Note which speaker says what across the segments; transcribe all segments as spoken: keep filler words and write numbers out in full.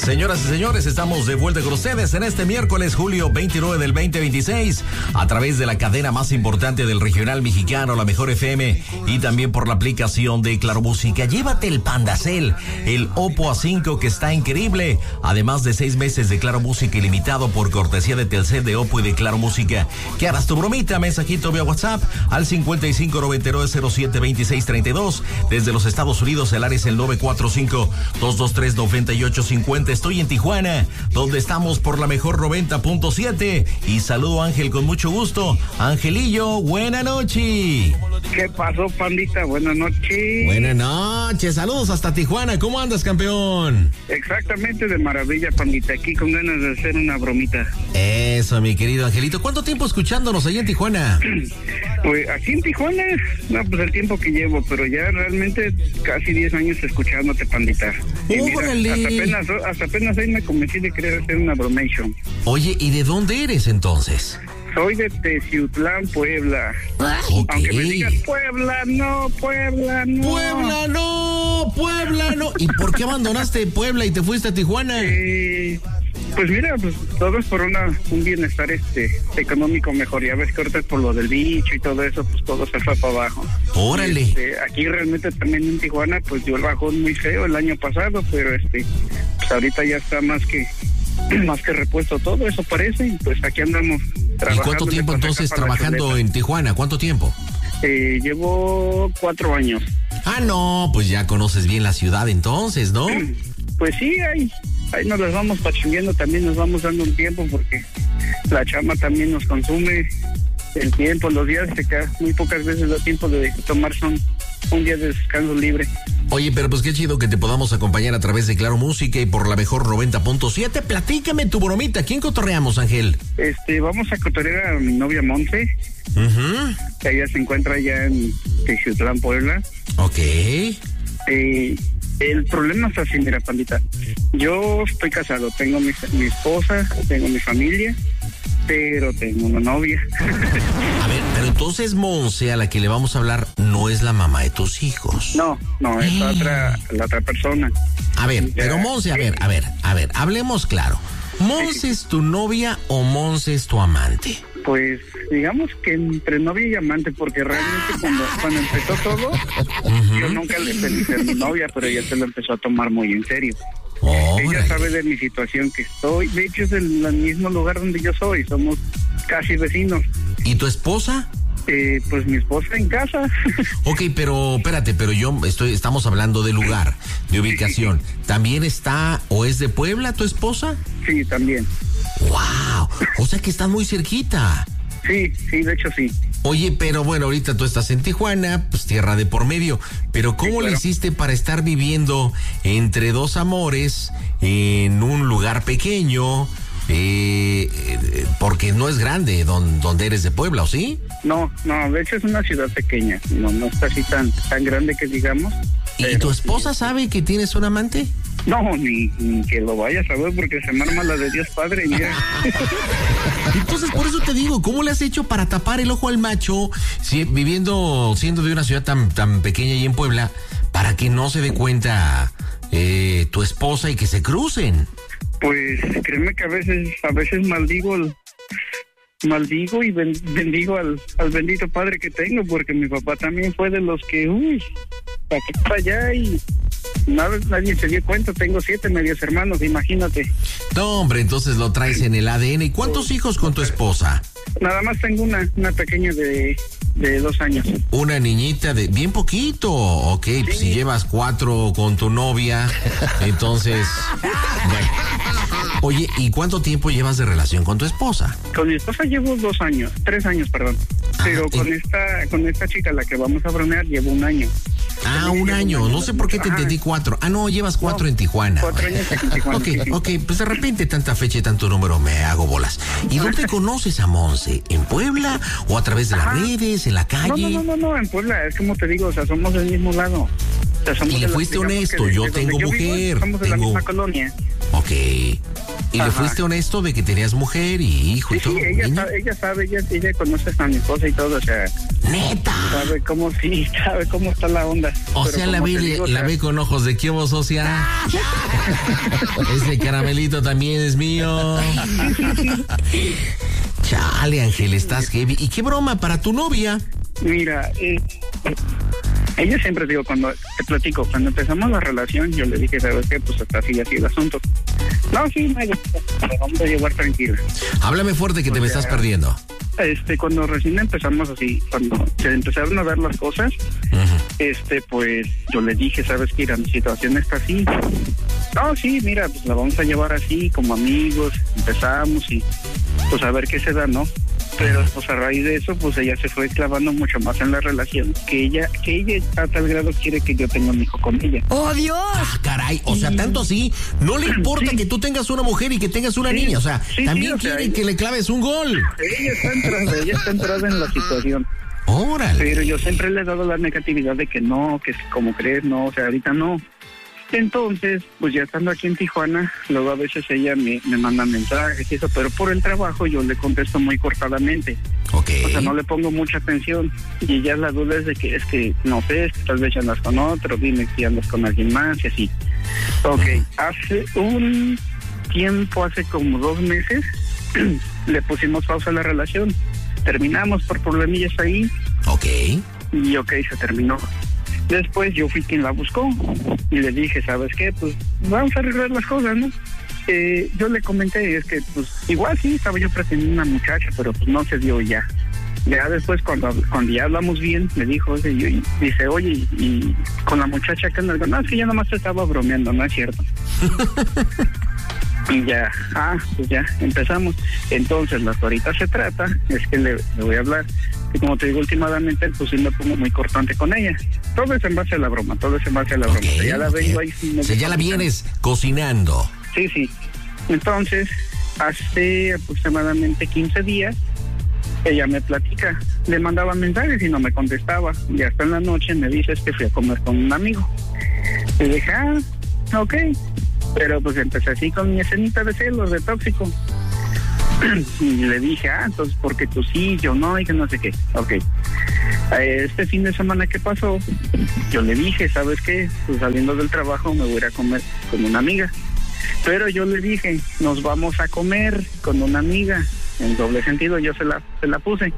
Speaker 1: Señoras y señores, estamos de vuelta con ustedes en este miércoles, julio veintinueve del veinte veintiséis, a través de la cadena más importante del regional mexicano, la Mejor F M, y también por la aplicación de Claro Música. Llévate el Pandacel, el Oppo A cinco, que está increíble, además de seis meses de Claro Música ilimitado por cortesía de Telcel, de Oppo y de Claro Música. Que harás tu bromita, mensajito vía WhatsApp al cincuenta y cinco noventa y nueve cero siete veintiséis treinta y dos. Desde los Estados Unidos, el área es el nueve cuatro cinco, dos dos tres, nueve ocho cinco cero. Estoy en Tijuana, donde estamos por la Mejor noventa punto siete. Y saludo a Ángel con mucho gusto. Angelillo, buena noche.
Speaker 2: ¿Qué pasó, pandita? Buenas noches.
Speaker 1: Buenas noches, saludos hasta Tijuana. ¿Cómo andas, campeón?
Speaker 2: Exactamente, de maravilla, pandita. Aquí con ganas de hacer una bromita.
Speaker 1: Eso, mi querido Angelito. ¿Cuánto tiempo escuchándonos ahí en Tijuana?
Speaker 2: Pues aquí en Tijuana, no, pues el tiempo que llevo, pero ya realmente casi diez años escuchándote, pandita. Y mira, hasta apenas, hasta apenas ahí me convencí de querer hacer una bromation.
Speaker 1: Oye, ¿y de dónde eres entonces?
Speaker 2: Soy de Teciutlán, Puebla.
Speaker 1: Okay.
Speaker 2: Aunque me digas Puebla, no, Puebla, no.
Speaker 1: Puebla, no, Puebla, no. ¿Y por qué abandonaste Puebla y te fuiste a Tijuana?
Speaker 2: Eh, pues mira, pues todo es por una un bienestar este económico mejor. Ya ves que ahorita por lo del bicho y todo eso, pues todo se fue para abajo.
Speaker 1: Órale.
Speaker 2: Este, aquí realmente también en Tijuana, pues dio el bajón muy feo el año pasado, pero este, pues ahorita ya está más que más que repuesto todo, eso parece, y pues aquí andamos trabajando.
Speaker 1: ¿Y cuánto tiempo entonces trabajando en Tijuana? ¿Cuánto tiempo?
Speaker 2: Eh, llevo cuatro años.
Speaker 1: Ah, no, pues ya conoces bien la ciudad entonces, ¿no?
Speaker 2: Pues sí, ahí, ahí nos las vamos pachingueando, también nos vamos dando un tiempo porque la chama también nos consume el tiempo, los días se queda, muy pocas veces da tiempo de tomarse un, un día de descanso libre.
Speaker 1: Oye, pero pues qué chido que te podamos acompañar a través de Claro Música y por la Mejor noventa punto siete. Platícame tu bromita. ¿Quién cotorreamos, Ángel?
Speaker 2: Este, vamos a cotorrear a mi novia Monse. Uh-huh. Que ella se encuentra allá en Teciutlán, Puebla.
Speaker 1: Ok.
Speaker 2: Eh, el problema es así, mira, pandita. Yo estoy casado, tengo mi, mi esposa, tengo mi familia, pero tengo una novia.
Speaker 1: A ver, pero entonces Monse, a la que le vamos a hablar, no es la mamá de tus hijos.
Speaker 2: No, no, es la otra, la otra persona.
Speaker 1: A ver, pero Monse, a ver, a ver, a ver, hablemos claro. ¿Monse es tu novia o Monse es tu amante?
Speaker 2: Pues digamos que entre novia y amante, porque realmente cuando, cuando empezó todo, uh-huh. yo nunca le pedí ser mi novia, pero ella se lo empezó a tomar muy en serio. Oh, ella sabe de mi situación que estoy, de hecho es en el mismo lugar donde yo soy, somos casi vecinos.
Speaker 1: ¿Y tu esposa?
Speaker 2: Eh, pues mi esposa en casa.
Speaker 1: Ok, pero espérate, pero yo estoy, estamos hablando de lugar, de ubicación. ¿También está o es de Puebla tu esposa?
Speaker 2: Sí, también.
Speaker 1: Wow, o sea que están muy cerquita.
Speaker 2: Sí, sí, de hecho sí.
Speaker 1: Oye, pero bueno, ahorita tú estás en Tijuana, pues tierra de por medio, pero ¿cómo sí, claro. le hiciste para estar viviendo entre dos amores en un lugar pequeño? Eh, eh, porque no es grande don, donde eres de Puebla, ¿o sí?
Speaker 2: No, no, de hecho es una ciudad pequeña, no, no está así tan, tan grande que digamos.
Speaker 1: ¿Y pero, tu esposa sí. sabe que tienes un amante?
Speaker 2: No, ni, ni que lo vaya a saber porque se me arma la de Dios Padre, mira.
Speaker 1: Entonces, por eso te digo, ¿cómo le has hecho para tapar el ojo al macho, si, viviendo, siendo de una ciudad tan, tan pequeña y en Puebla, para que no se dé cuenta eh, tu esposa y que se crucen?
Speaker 2: Pues créeme que a veces, a veces maldigo el, maldigo y ben, bendigo al, al bendito padre que tengo, porque mi papá también fue de los que, uy, para aquí para allá y nada, nadie se dio cuenta. Tengo siete medios hermanos, imagínate.
Speaker 1: No, hombre, entonces lo traes en el A D N. ¿Y cuántos hijos con tu esposa?
Speaker 2: Nada más tengo una, una pequeña de, de dos años.
Speaker 1: Una niñita de bien poquito. Ok, sí. Pues si llevas cuatro con tu novia, entonces, bueno. Oye, ¿y cuánto tiempo llevas de relación con tu esposa?
Speaker 2: Con mi esposa llevo dos años, tres años, perdón. Ah, Pero con eh. esta, con esta chica, la que vamos a bromear, llevo un año.
Speaker 1: Ah, un año. No sé por qué te Ajá. entendí cuatro. Ah, no, llevas cuatro no, en Tijuana.
Speaker 2: Cuatro años en Tijuana.
Speaker 1: Ok, ok, pues de repente tanta fecha y tanto número me hago bolas. ¿Y dónde conoces a Monse? ¿En Puebla o a través de las Ajá. redes, en la calle?
Speaker 2: No, no, no, no, en Puebla. Es como te digo, o sea, somos del mismo lado. O sea, somos
Speaker 1: y le fuiste
Speaker 2: la,
Speaker 1: honesto,
Speaker 2: que,
Speaker 1: yo
Speaker 2: de
Speaker 1: tengo
Speaker 2: yo
Speaker 1: mujer.
Speaker 2: Vivo, somos de
Speaker 1: tengo...
Speaker 2: la misma colonia.
Speaker 1: Ok. ¿Y Ajá. le fuiste honesto de que tenías mujer y hijo
Speaker 2: sí,
Speaker 1: y todo?
Speaker 2: Sí, ella sabe, ella sabe, ella, ella conoce a mi esposa y todo, o sea...
Speaker 1: ¡Neta!
Speaker 2: Sabe cómo, sí, sabe cómo está la onda.
Speaker 1: O sea, la ve, digo, la ve con ojos de ¿qué hubo, socia? Ese caramelito también es mío. Chale, Ángel, estás heavy. ¿Y qué broma para tu novia?
Speaker 2: Mira, eh, ella siempre, digo, cuando te platico, cuando empezamos la relación, yo le dije, ¿sabes qué? Pues hasta así, así el asunto. No, sí, me vamos a llevar tranquila.
Speaker 1: Háblame fuerte que o te sea, me estás perdiendo.
Speaker 2: Este, cuando recién empezamos así, cuando se empezaron a dar las cosas, uh-huh. este, pues yo le dije, ¿sabes qué? Mi situación está así. No, sí, mira, pues la vamos a llevar así, como amigos, empezamos y pues a ver qué se da, ¿no? Pero pues a raíz de eso, pues ella se fue clavando mucho más en la relación, que ella, que ella a tal grado quiere que yo tenga un hijo con ella.
Speaker 3: ¡Oh, Dios!
Speaker 1: Ah, caray, o sea, tanto así, no le importa sí. que tú tengas una mujer y que tengas una sí. niña, o sea, sí, también sí, o quiere sea, ella, que le claves un gol.
Speaker 2: Ella está entrada, ella está entrada en la situación.
Speaker 1: Órale.
Speaker 2: Pero yo siempre le he dado la negatividad de que no, que como crees, no, o sea, ahorita no. Entonces, pues ya estando aquí en Tijuana, luego a veces ella me, me manda mensajes y eso, pero por el trabajo yo le contesto muy cortadamente.
Speaker 1: Okay.
Speaker 2: O sea, no le pongo mucha atención. Y ya la duda es de que, es que, no sé, es que tal vez ya andas con otro, dime si andas con alguien más y así. Ok, hace un tiempo, hace como dos meses, le pusimos pausa a la relación. Terminamos por problemillas ahí.
Speaker 1: Ok.
Speaker 2: Y ok, se terminó. Después yo fui quien la buscó y le dije, ¿sabes qué? Pues vamos a arreglar las cosas, ¿no? Eh, yo le comenté, es que pues igual sí, estaba yo pretendiendo una muchacha, pero pues no se dio ya. Ya después cuando cuando ya hablamos bien, me dijo, oye, y, dice, oye, y con la muchacha que no, no, es que yo nomás te estaba bromeando, no es cierto. Y ya, ah, pues ya, empezamos. Entonces, lo que ahorita se trata es que le, le voy a hablar. Y como te digo, últimamente, pues sí me pongo muy cortante con ella. Todo es en base a la broma, todo es en base a la
Speaker 1: okay,
Speaker 2: broma. Ya la
Speaker 1: okay.
Speaker 2: vengo ahí. Sí,
Speaker 1: o sea, ya la vienes cocinando.
Speaker 2: Sí, sí. Entonces, hace aproximadamente quince días, ella me platica. Le mandaba mensajes y no me contestaba. Y hasta en la noche me dice que fui a comer con un amigo. Le dije, ah, ok. Pero pues empecé así con mi escenita de celos, de tóxico. Y le dije, ah, entonces porque tú sí, yo no, y que no sé qué. Ok. Este fin de semana que pasó, yo le dije, ¿sabes qué? Pues saliendo del trabajo me voy a ir a comer con una amiga. Pero yo le dije, nos vamos a comer con una amiga. En doble sentido, yo se la, se la puse.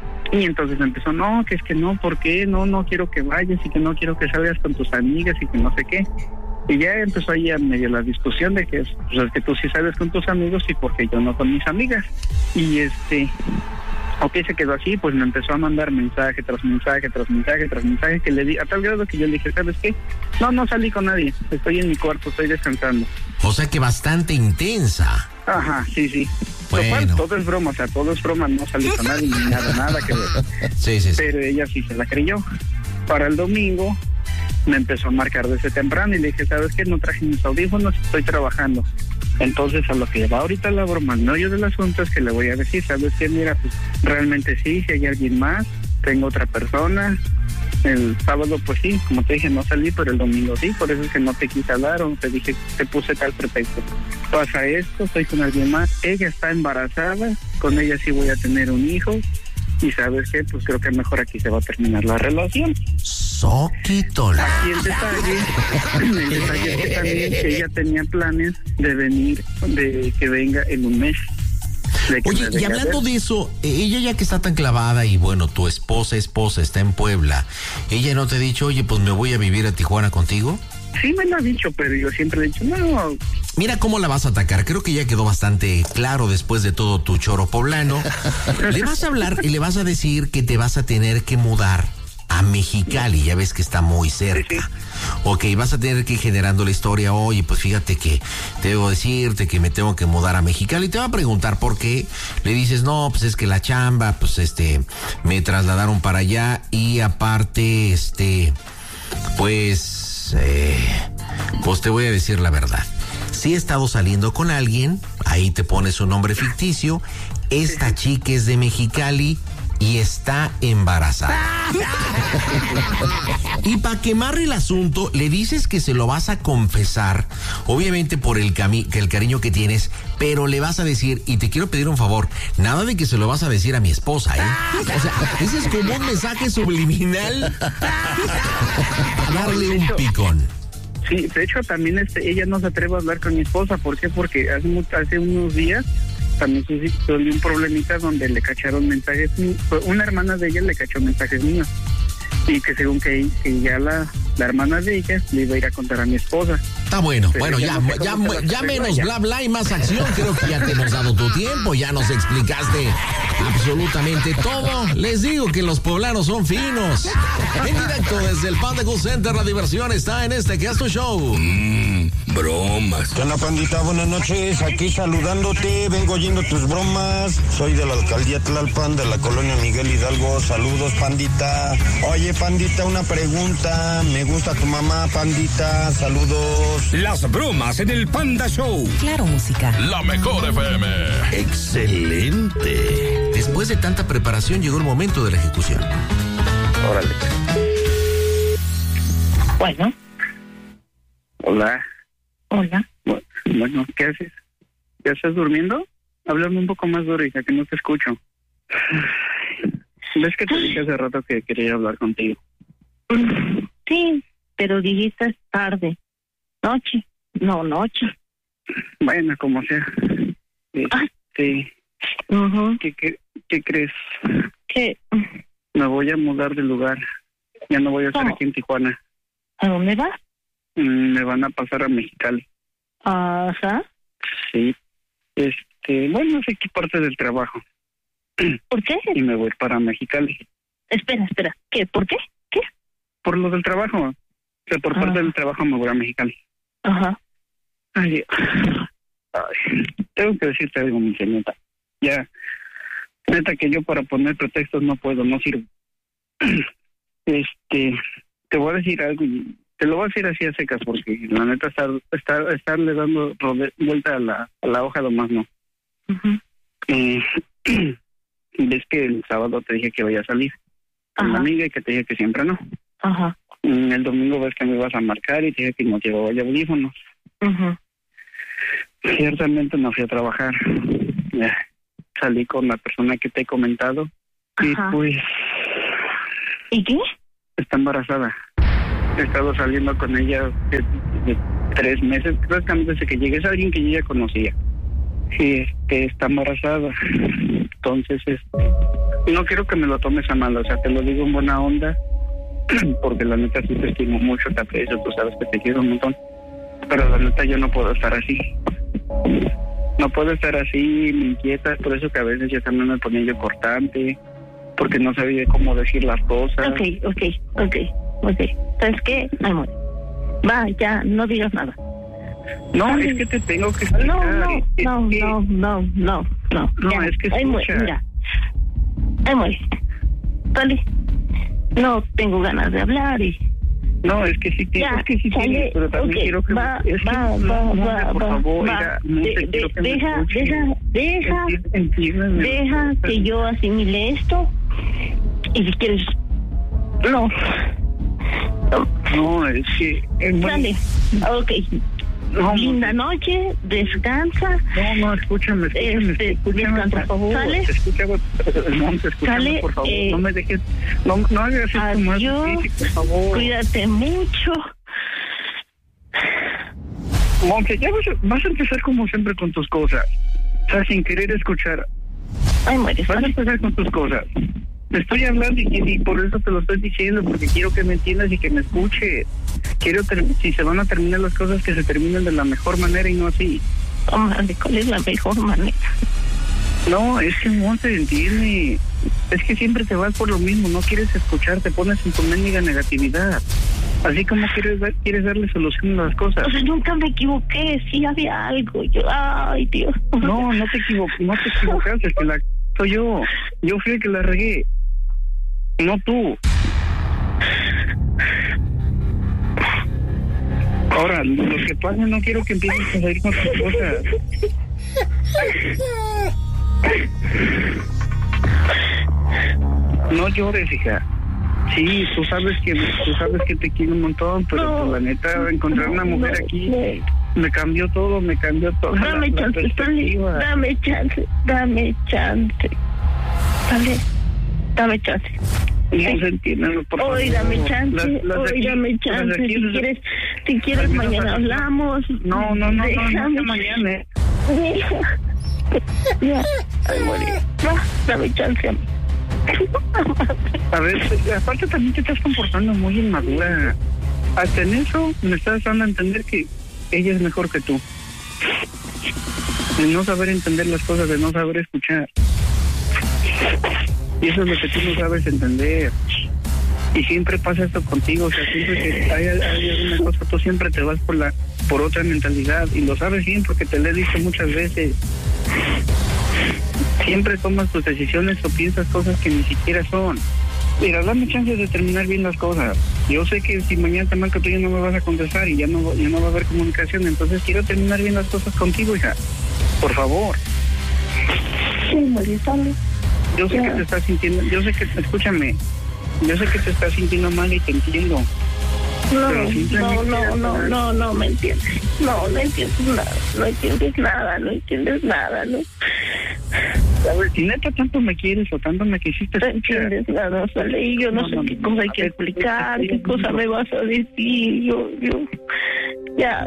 Speaker 2: Y entonces empezó, no, que es que no, ¿por qué? No, no quiero que vayas y que no quiero que salgas con tus amigas y que no sé qué. Y ya empezó ahí a medio la discusión de que, pues, es que tú sí sales con tus amigos y porque yo no con mis amigas. Y este, ok, se quedó así, pues me empezó a mandar mensaje tras mensaje, tras mensaje, tras mensaje, que le di, a tal grado que yo le dije, ¿sabes qué? No, no salí con nadie, estoy en mi cuarto, estoy descansando.
Speaker 1: O sea que bastante intensa.
Speaker 2: Ajá, sí, sí.
Speaker 1: Bueno.
Speaker 2: Cual, todo es broma, o sea, todo es broma, no salí con nadie ni nada, nada que ver.
Speaker 1: Sí, sí, sí.
Speaker 2: Pero ella sí se la creyó. Para el domingo me empezó a marcar desde temprano y le dije, ¿sabes qué? No traje mis audífonos, estoy trabajando. Entonces, a lo que va ahorita la broma, no yo del asunto es que le voy a decir, ¿sabes qué? Mira, pues realmente sí, si hay alguien más, tengo otra persona. El sábado, pues sí, como te dije, no salí, pero el domingo sí, por eso es que no te quise hablar o te dije, te puse tal pretexto. Pasa esto, estoy con alguien más, ella está embarazada, con ella sí voy a tener un hijo. Y ¿sabes qué? Pues creo que mejor aquí se va a terminar la relación.
Speaker 1: Soquitola.
Speaker 2: Aquí el detalle, el detalle es que también ella tenía planes de venir, de que venga en un mes.
Speaker 1: Oye, y hablando de eso, ella ya que está tan clavada y bueno, tu esposa, esposa está en Puebla, ¿ella no te ha dicho, oye, pues me voy a vivir a Tijuana contigo?
Speaker 2: Sí me lo ha dicho, pero yo siempre he dicho, no.
Speaker 1: Mira cómo la vas a atacar. Creo que ya quedó bastante claro después de todo tu choro poblano. Le vas a hablar y le vas a decir que te vas a tener que mudar a Mexicali. Ya ves que está muy cerca. Sí, sí. Ok, vas a tener que ir generando la historia. Oye, pues fíjate que debo decirte que me tengo que mudar a Mexicali. Te va a preguntar por qué. Le dices, no, pues es que la chamba, pues este, me trasladaron para allá. Y aparte, este, pues... Eh, pues te voy a decir la verdad. Si he estado saliendo con alguien, ahí te pones un nombre ficticio. Esta chica es de Mexicali y está embarazada. Y para quemar el asunto, le dices que se lo vas a confesar, obviamente por el, cami- que el cariño que tienes, pero le vas a decir, y te quiero pedir un favor, nada de que se lo vas a decir a mi esposa, ¿eh? O sea, ese es como un mensaje subliminal para darle un picón.
Speaker 2: Sí, de hecho también este, ella no se atreve a hablar con mi esposa. ¿Por qué? Porque hace, mu- hace unos días también tuve un problemita donde le cacharon mensajes, una hermana de ella le cachó mensajes míos, y que según que, que ya la, la hermana de ella le iba a ir a contar a mi esposa.
Speaker 1: Está bueno,
Speaker 2: Pero
Speaker 1: bueno, ya,
Speaker 2: no
Speaker 1: ya, ya, ya menos
Speaker 2: ya.
Speaker 1: bla bla y más acción. Creo que ya te hemos dado tu tiempo, ya nos explicaste absolutamente todo. Les digo que los poblanos son finos. En directo desde el Panda Cool Center, la diversión está en este que es tu show.
Speaker 3: Mmm, bromas.
Speaker 4: ¿Qué onda, pandita? Buenas noches, aquí saludándote, vengo oyendo tus bromas. Soy de la alcaldía Tlalpan, de la colonia Miguel Hidalgo. Saludos, pandita. Oye, pandita, una pregunta. Me gusta tu mamá, pandita. Saludos.
Speaker 3: Las bromas en el Panda Show.
Speaker 5: Claro, música.
Speaker 3: La mejor F M.
Speaker 1: Excelente. Después de tanta preparación llegó el momento de la ejecución.
Speaker 2: Órale.
Speaker 6: Bueno,
Speaker 2: Hola.
Speaker 6: hola.
Speaker 2: Bueno, ¿qué haces? ¿Ya estás durmiendo? Háblame un poco más duro, hija, que no te escucho. ¿Ves que te dije hace rato que quería hablar contigo?
Speaker 6: Sí, pero dijiste tarde. Noche. No, noche.
Speaker 2: Bueno, como sea.
Speaker 6: Ay.
Speaker 2: Este,
Speaker 6: Ujú.
Speaker 2: ¿qué, qué, ¿Qué crees?
Speaker 6: ¿Qué?
Speaker 2: Me voy a mudar de lugar. Ya no voy a estar
Speaker 6: ¿Cómo?
Speaker 2: aquí en Tijuana.
Speaker 6: ¿A dónde vas?
Speaker 2: Mm, Me van a pasar a Mexicali.
Speaker 6: Ajá.
Speaker 2: Sí. Este, bueno, sé que parte del trabajo.
Speaker 6: ¿Por qué?
Speaker 2: Y me voy para Mexicali.
Speaker 6: Espera, espera. ¿Qué? ¿Por qué? ¿Qué?
Speaker 2: Por lo del trabajo. O sea, por parte
Speaker 6: Ah.
Speaker 2: del trabajo me voy a Mexicali.
Speaker 6: Ajá.
Speaker 2: Ay, ay, tengo que decirte algo, mi señorita. Ya, neta que yo para poner pretextos no puedo, no sirvo. Este, te voy a decir algo y te lo voy a decir así a secas porque la neta estar, estar, estarle dando rode- vuelta a la, a la hoja nomás no.
Speaker 6: Ujú.
Speaker 2: Eh, ves que el sábado te dije que vaya a salir con una
Speaker 6: Ajá.
Speaker 2: amiga y que te dije que siempre no.
Speaker 6: Ajá.
Speaker 2: Mm, El domingo ves que me ibas a marcar y te dije que no llevaba ya audífonos.
Speaker 6: Ujú.
Speaker 2: Ciertamente no fui a trabajar. Ya, salí con la persona que te he comentado y
Speaker 6: Ajá.
Speaker 2: pues
Speaker 6: ¿Y qué?
Speaker 2: está embarazada. He estado saliendo con ella de, de tres meses, prácticamente desde que llegué. Es alguien que yo ya conocía. Y este, está embarazada. Entonces, este, no quiero que me lo tomes a mal, o sea, te lo digo en buena onda, porque la neta sí te estimo mucho, te aprecio, tú sabes que te quiero un montón. Pero la neta yo no puedo estar así. No puedo estar así, me inquieta, por eso que a veces yo también me ponía yo cortante, porque no sabía cómo decir las cosas.
Speaker 6: Ok, ok, ok, ok. ¿Sabes qué? Amor. Va, ya, no digas nada.
Speaker 2: No,
Speaker 6: Ay.
Speaker 2: es que te tengo que explicar.
Speaker 6: No, no,
Speaker 2: es
Speaker 6: no,
Speaker 2: que-
Speaker 6: no, no, no, no.
Speaker 2: No,
Speaker 6: ya.
Speaker 2: es que
Speaker 6: Ay, muere,
Speaker 2: escucha.
Speaker 6: mira. Ay, muere. Sale. No tengo ganas de hablar y...
Speaker 2: No, es que sí, te,
Speaker 6: Ya,
Speaker 2: es que sí
Speaker 6: sale,
Speaker 2: tienes, pero también
Speaker 6: ok,
Speaker 2: quiero que...
Speaker 6: va,
Speaker 2: es que,
Speaker 6: va,
Speaker 2: no,
Speaker 6: va,
Speaker 2: no,
Speaker 6: va,
Speaker 2: por
Speaker 6: va,
Speaker 2: favor,
Speaker 6: va.
Speaker 2: mira, no
Speaker 6: De-
Speaker 2: te
Speaker 6: de-
Speaker 2: quiero que me
Speaker 6: deja,
Speaker 2: escuches.
Speaker 6: deja, deja,
Speaker 2: Enti- entiéndeme.
Speaker 6: deja que yo asimile esto y si quieres... No. No.
Speaker 2: No, es que... Es muy-
Speaker 6: Sale. Ok.
Speaker 2: no,
Speaker 6: Linda
Speaker 2: no,
Speaker 6: noche, descansa.
Speaker 2: no, no, escúchame, escúchame,
Speaker 6: Este,
Speaker 2: escúchame,
Speaker 6: descansa.
Speaker 2: por favor.
Speaker 6: ¿Sale?
Speaker 2: Escúchame, Monte, escúchame,
Speaker 6: Sale,
Speaker 2: por favor.
Speaker 6: eh,
Speaker 2: no me dejes... No, no hagas esto más
Speaker 6: adiós.
Speaker 2: difícil, por favor.
Speaker 6: Cuídate mucho.
Speaker 2: Monte, ya vas a, vas a empezar como siempre con tus cosas. O sea, sin querer escuchar.
Speaker 6: Ay, mueres.
Speaker 2: Vas a empezar con tus cosas. Te estoy hablando y, y por eso te lo estoy diciendo, porque quiero que me entiendas y que me escuches. Quiero, ter- si se van a terminar las cosas, que se terminen de la mejor manera y no así.
Speaker 6: Hombre, ¿cuál es la mejor manera?
Speaker 2: No, es que no te entiende. Es que siempre te vas por lo mismo, no quieres escuchar, te pones en tu mendiga negatividad. Así como quieres dar, quieres darle solución a las cosas.
Speaker 6: O sea, nunca me equivoqué, sí había algo. Yo, ay, Dios.
Speaker 2: No, no te equivoques, no te equivocaste, es que la soy yo. Yo fui el que la regué. No tú. Ahora, lo que pasa, no quiero que empieces a salir con tus cosas. No llores, hija. Sí, tú sabes que tú sabes que te quiero un montón, pero
Speaker 6: No,
Speaker 2: pues, la neta, encontrar una mujer
Speaker 6: no,
Speaker 2: aquí
Speaker 6: no.
Speaker 2: me cambió todo, me cambió todo.
Speaker 6: Dame
Speaker 2: la,
Speaker 6: chance,
Speaker 2: la
Speaker 6: Stanley,
Speaker 2: perspectiva.
Speaker 6: dame chance, dame chance. Dale, dame chance.
Speaker 2: No se entienden, por favor.
Speaker 6: Hoy dame chance,
Speaker 2: Las- las de
Speaker 6: hoy
Speaker 2: aquí-
Speaker 6: dame
Speaker 2: las de
Speaker 6: chance.
Speaker 2: aquí,
Speaker 6: Si
Speaker 2: las de-
Speaker 6: quieres, si quieres
Speaker 2: al menos
Speaker 6: mañana
Speaker 2: así-
Speaker 6: hablamos.
Speaker 2: No, no, no, no, no,
Speaker 6: Déjame.
Speaker 2: no, mañana. eh.
Speaker 6: Ya, ay, morir. Va, dame chance a mí.
Speaker 2: A ver, aparte también te estás comportando muy inmadura. Hasta en eso me estás dando a entender que ella es mejor que tú. De no saber entender las cosas, de no saber escuchar. Y eso es lo que tú no sabes entender. Y siempre pasa esto contigo, o sea, siempre que hay, hay alguna cosa, tú siempre te vas por la por otra mentalidad, y lo sabes bien porque te lo he dicho muchas veces. Siempre tomas tus decisiones o piensas cosas que ni siquiera son. Mira, dame chance de terminar bien las cosas. Yo sé que si mañana te marco tú ya no me vas a contestar y ya no, ya no va a haber comunicación, entonces quiero terminar bien las cosas contigo, hija. Por favor.
Speaker 6: Sí, morir, sale.
Speaker 2: Yo sé
Speaker 6: Ya.
Speaker 2: que te estás sintiendo, yo sé que, escúchame, yo sé que te estás sintiendo mal y te entiendo.
Speaker 6: No,
Speaker 2: Pero
Speaker 6: no,
Speaker 2: simplemente
Speaker 6: no, no,
Speaker 2: era-
Speaker 6: no, no me entiendes. No, no entiendes nada, no entiendes nada, no entiendes nada, no.
Speaker 2: A ver, si neta tanto me quieres o tanto me quisiste,
Speaker 6: No
Speaker 2: escucha.
Speaker 6: entiendes nada, sale, y yo no,
Speaker 2: No,
Speaker 6: sé
Speaker 2: no,
Speaker 6: qué
Speaker 2: no,
Speaker 6: cosa hay
Speaker 2: a
Speaker 6: que
Speaker 2: ver,
Speaker 6: explicar,
Speaker 2: es que-
Speaker 6: qué cosa me vas a decir, yo, yo, ya,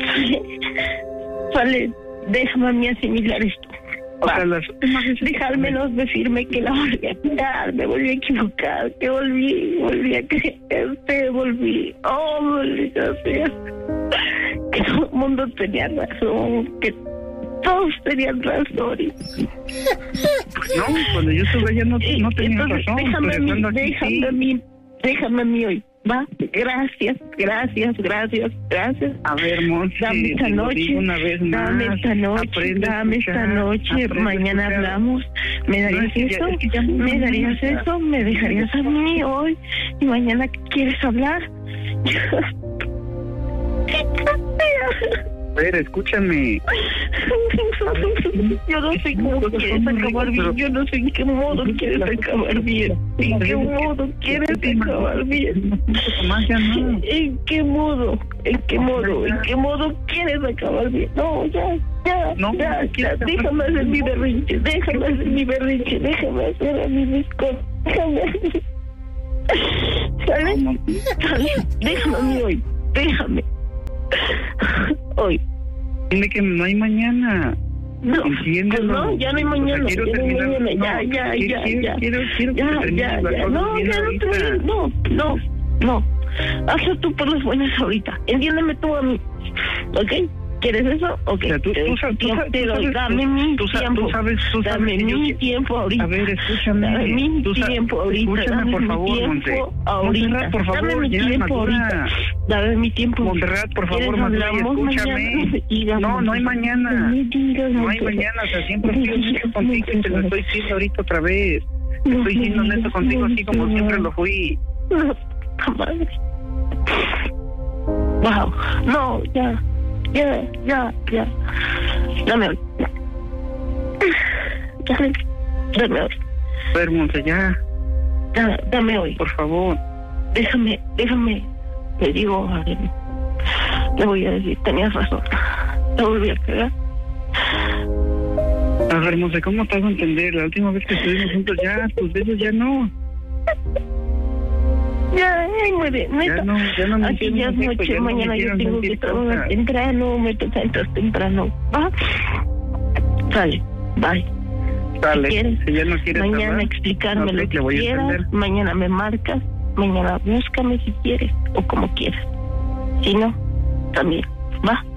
Speaker 6: sale, déjame a mí asimilar esto.
Speaker 2: O
Speaker 6: Va.
Speaker 2: sea, las últimas veces-
Speaker 6: Deja al menos decirme que la volví a tirar, me volví a equivocar, que volví, volví a creerte, volví, oh, maldita sea, que todo el mundo tenía razón, que todos tenían razón. Y,
Speaker 2: No, cuando yo estuve allá no,
Speaker 6: y
Speaker 2: no tenía
Speaker 6: entonces,
Speaker 2: razón,
Speaker 6: déjame
Speaker 2: pero
Speaker 6: a mí,
Speaker 2: estando aquí
Speaker 6: déjame
Speaker 2: sí.
Speaker 6: a mí, déjame a mí hoy, ¿va? Gracias, gracias, gracias, gracias.
Speaker 2: A ver, Monse,
Speaker 6: Dame esta
Speaker 2: te lo
Speaker 6: noche,
Speaker 2: digo una vez más.
Speaker 6: dame esta noche,
Speaker 2: Aprende a
Speaker 6: dame esta
Speaker 2: escuchar,
Speaker 6: noche,
Speaker 2: aprende a
Speaker 6: mañana
Speaker 2: escuchar.
Speaker 6: hablamos. ¿Me
Speaker 2: No,
Speaker 6: darías
Speaker 2: es que ya-
Speaker 6: eso?
Speaker 2: es que ya no-
Speaker 6: ¿Me darías
Speaker 2: no,
Speaker 6: eso? ¿Me dejarías a mí hoy? ¿Y mañana quieres hablar?
Speaker 2: A ver, escúchame.
Speaker 6: Yo no sé cómo quieres acabar bien, yo no sé en qué modo quieres acabar bien, en qué modo quieres acabar bien,
Speaker 2: Más ya no.
Speaker 6: en qué modo, en qué modo, en qué modo quieres acabar bien. No, ya, ya,
Speaker 2: No,
Speaker 6: ya,
Speaker 2: no
Speaker 6: ya,
Speaker 2: quiero acabar
Speaker 6: déjame hacer
Speaker 2: bien.
Speaker 6: mi berrinche, déjame hacer mi berrinche, déjame hacer a mí mis cosas, déjame a mí. ¿Sabes? ¿Sabes? Déjame a mí hoy, déjame. Hoy.
Speaker 2: Dime que no hay mañana.
Speaker 6: No,
Speaker 2: Entiéndelo.
Speaker 6: pues no, ya no hay
Speaker 2: O sea,
Speaker 6: mañana,
Speaker 2: quiero
Speaker 6: ya no hay
Speaker 2: terminar-
Speaker 6: mañana,
Speaker 2: no,
Speaker 6: ya,
Speaker 2: quiero-
Speaker 6: ya,
Speaker 2: quiero-
Speaker 6: ya,
Speaker 2: quiero- quiero que
Speaker 6: ya,
Speaker 2: termines
Speaker 6: ya,
Speaker 2: las
Speaker 6: ya,
Speaker 2: cosas
Speaker 6: no,
Speaker 2: bien
Speaker 6: ya no te
Speaker 2: ahorita.
Speaker 6: voy, no, no, no, hazlo tú por las buenas ahorita, entiéndeme tú a mí, ¿ok? ¿Quieres eso? Ok,
Speaker 2: O sea, tú-
Speaker 6: te,
Speaker 2: tú sabes- tú
Speaker 6: te-
Speaker 2: sabes-
Speaker 6: te
Speaker 2: tú
Speaker 6: doy,
Speaker 2: sabes-
Speaker 6: dame
Speaker 2: tú-
Speaker 6: mi
Speaker 2: tú sa- tú
Speaker 6: tiempo,
Speaker 2: sabes- tú sabes
Speaker 6: dame
Speaker 2: que yo
Speaker 6: mi
Speaker 2: quiero-
Speaker 6: tiempo ahorita.
Speaker 2: A ver, escúchame.
Speaker 6: Dame mi
Speaker 2: Tú sa-
Speaker 6: tiempo ahorita,
Speaker 2: escúchame,
Speaker 6: dame
Speaker 2: por
Speaker 6: mi
Speaker 2: favor,
Speaker 6: tiempo
Speaker 2: Monse.
Speaker 6: ahorita,
Speaker 2: Montserrat, por favor,
Speaker 6: dame mi
Speaker 2: ya eres
Speaker 6: tiempo
Speaker 2: madura.
Speaker 6: ahorita, dame mi tiempo.
Speaker 2: Montserrat, por favor,
Speaker 6: ¿Quieres
Speaker 2: madura y
Speaker 6: hablamos
Speaker 2: escúchame.
Speaker 6: mañana? No me digas,
Speaker 2: No, no hay
Speaker 6: Montserrat.
Speaker 2: mañana.
Speaker 6: No me digas,
Speaker 2: No hay
Speaker 6: Montserrat.
Speaker 2: mañana, o sea, siempre fui honesto contigo y te lo estoy diciendo ahorita otra vez. Estoy siendo honesto contigo así como siempre lo fui.
Speaker 6: No, puta madre. Wow, no, ya, ya, ya, ya. Dame hoy. Dame, dame hoy.
Speaker 2: A ver, Monse, ya,
Speaker 6: Da- Dame hoy.
Speaker 2: por favor.
Speaker 6: Déjame, déjame. Te digo, a ver, le voy a decir, tenías razón. Te volví a pegar.
Speaker 2: A ver, Monse, ¿cómo te hago entender? La última vez que estuvimos juntos ya, tus besos ya no.
Speaker 6: Ya, ay, muere, neta.
Speaker 2: Ya no, ya no me
Speaker 6: Aquí
Speaker 2: quiero
Speaker 6: ya es
Speaker 2: sentir,
Speaker 6: noche,
Speaker 2: ya no me
Speaker 6: mañana yo
Speaker 2: quiero
Speaker 6: tengo
Speaker 2: sentir
Speaker 6: que trabajar
Speaker 2: cosas.
Speaker 6: temprano, me toca entrar temprano. ¿Va? Sale, bye.
Speaker 2: Dale,
Speaker 6: Si quieres,
Speaker 2: si ya no quieres
Speaker 6: mañana
Speaker 2: hablar,
Speaker 6: explicarme
Speaker 2: ok,
Speaker 6: lo
Speaker 2: te
Speaker 6: que
Speaker 2: voy a
Speaker 6: quieras,
Speaker 2: entender.
Speaker 6: mañana me marcas, mañana búscame si quieres, o como quieras. Si no, también, ¿va?